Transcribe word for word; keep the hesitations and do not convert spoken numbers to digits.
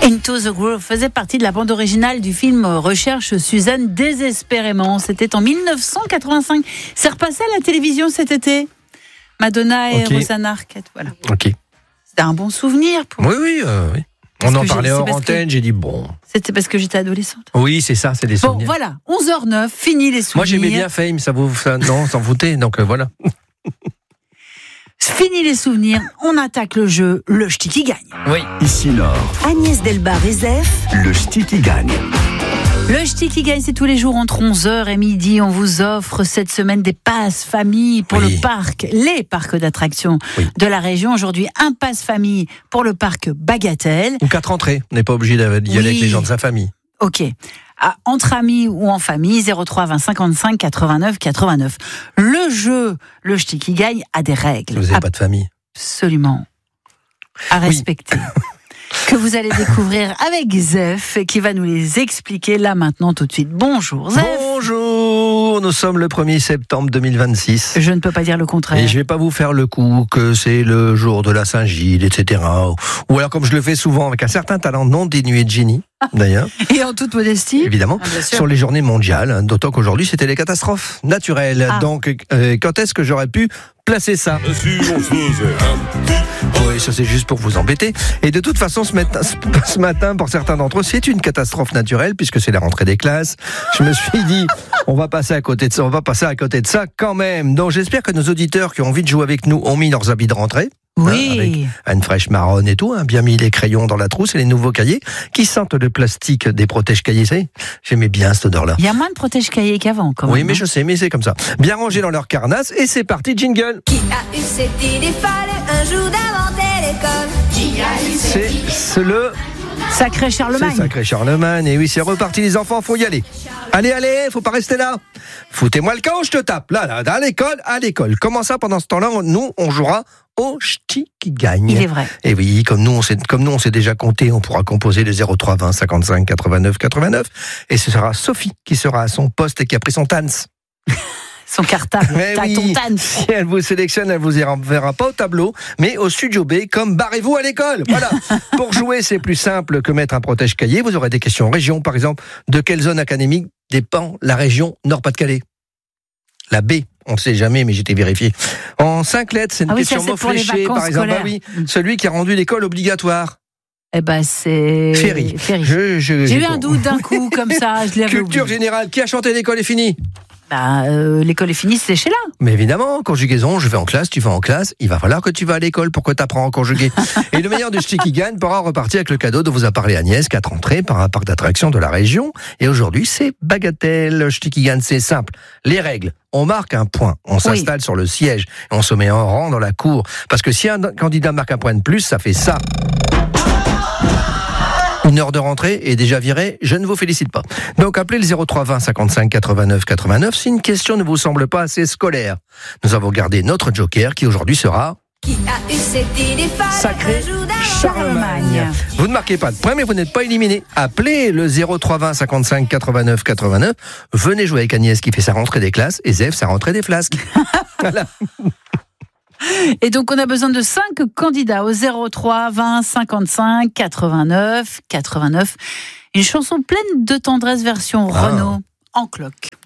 Into the Groove faisait partie de la bande originale du film Recherche Suzanne désespérément. C'était en dix-neuf cent quatre-vingt-cinq. C'est repassé à la télévision cet été. Madonna et okay. Rosanna Arquette, voilà. Ok. C'était un bon souvenir pour. Oui, oui, euh, oui. On en parlait hors antenne, j'ai dit bon. C'était parce que j'étais adolescente. Oui, c'est ça, c'est des bon, souvenirs. Bon, voilà, onze heures neuf, fini les souvenirs. Moi, j'aimais bien Fame, ça vous, ça, non, s'en foutait, donc euh, voilà. Fini les souvenirs, on attaque le jeu, le ch'ti qui gagne. Oui. Ici Laure. Agnès Delbar et Zef. Le ch'ti qui gagne. Le ch'ti qui gagne, c'est tous les jours entre onze heures et midi. On vous offre cette semaine des passes famille pour oui. le parc, les parcs d'attractions oui. de la région. Aujourd'hui, un passe famille pour le parc Bagatelle. Ou quatre entrées, on n'est pas obligé d'y aller oui. avec les gens de sa famille. Ok. Ah, entre amis ou en famille, zéro trois vingt cinquante-cinq quatre-vingt-neuf quatre-vingt-neuf. Le jeu, le ch'ti qui gagne, a des règles. Vous n'avez pas de famille. Absolument. À respecter. Oui. Que vous allez découvrir avec Zef, qui va nous les expliquer là maintenant tout de suite. Bonjour Zef. Bonjour, nous sommes le premier septembre deux mille vingt-six. Je ne peux pas dire le contraire. Et je ne vais pas vous faire le coup que c'est le jour de la Saint-Gilles, et cetera. Ou alors comme je le fais souvent avec un certain talent non dénué de génie, d'ailleurs. Et en toute modestie. Évidemment, ah, sur les journées mondiales, d'autant qu'aujourd'hui c'était les catastrophes naturelles. Ah. Donc euh, quand est-ce que j'aurais pu placer ça? Oui, ça c'est juste pour vous embêter. Et de toute façon, ce matin, ce matin pour certains d'entre eux, c'est une catastrophe naturelle puisque c'est la rentrée des classes. Je me suis dit, on va passer à côté de ça, on va passer à côté de ça quand même. Donc j'espère que nos auditeurs qui ont envie de jouer avec nous ont mis leurs habits de rentrée. Oui. Hein, avec une fraîche marronne et tout, hein, bien mis les crayons dans la trousse et les nouveaux cahiers qui sentent le plastique des protège-cahiers. C'est, j'aimais bien cette odeur-là. Il y a moins de protège-cahiers qu'avant, quand même. Oui, mais je sais, mais c'est comme ça. Bien rangés dans leur carnasse et c'est parti, jingle. Qui a eu cette idée folle un jour d'inventer l'école? Qui a eu cette idée? C'est le Sacré Charlemagne. C'est Sacré Charlemagne. Et oui, c'est reparti, les enfants, faut y aller. Allez, allez, faut pas rester là. Foutez-moi le camp, je te tape. Là, là, à l'école, à l'école. Comment ça, pendant ce temps-là, nous, on jouera au ch'ti qui gagne. Il est vrai. Et oui, comme nous, on sait, comme nous, on sait déjà compter, on pourra composer le zéro trois vingt cinquante-cinq quatre-vingt-neuf quatre-vingt-neuf. Et ce sera Sophie qui sera à son poste et qui a pris son Tans. Son cartable, mais t'as oui, ton Tans. Si elle vous sélectionne, elle vous enverra pas au tableau, mais au studio B, comme barrez-vous à l'école. Voilà. Pour jouer, c'est plus simple que mettre un protège-cahier. Vous aurez des questions région, par exemple. De quelle zone académique dépend la région Nord-Pas-de-Calais? La B. On ne sait jamais, mais j'étais vérifié. En cinq lettres, c'est une ah oui, question ça, c'est mot pour les fléché, par exemple. scolaires. Ah oui, celui qui a rendu l'école obligatoire. Eh ben, c'est... Ferry. Ferry. Je, je, J'ai eu un doute d'un coup, comme ça, je l'ai Culture générale. Qui a chanté l'école est finie? Bah, euh, l'école est finie, c'est chez là. Mais évidemment, conjugaison, je vais en classe, tu vas en classe, il va falloir que tu vas à l'école pour que tu apprends à conjuguer. Et le meilleur du ch'ti qui gagne pourra repartir avec le cadeau dont vous a parlé Agnès, quatre entrées par un parc d'attractions de la région. Et aujourd'hui, c'est Bagatelle. Le ch'ti qui gagne, c'est simple. Les règles. On marque un point, on s'installe oui. sur le siège, et on se met en rang dans la cour. Parce que si un candidat marque un point de plus, ça fait ça. Une heure de rentrée est déjà virée, je ne vous félicite pas. Donc appelez le zéro trois vingt cinquante-cinq quatre-vingt-neuf quatre-vingt-neuf si une question ne vous semble pas assez scolaire. Nous avons gardé notre joker qui aujourd'hui sera... Qui a eu cette idée folle Sacré Charlemagne. Charlemagne. Vous ne marquez pas de point, mais vous n'êtes pas éliminé. Appelez le zéro trois vingt cinquante-cinq quatre-vingt-neuf quatre-vingt-neuf. Venez jouer avec Agnès qui fait sa rentrée des classes et Zef sa rentrée des flasques. Voilà. Et donc, on a besoin de cinq candidats au zéro trois vingt cinquante-cinq quatre-vingt-neuf quatre-vingt-neuf. Une chanson pleine de tendresse version ah. Renaud en cloque.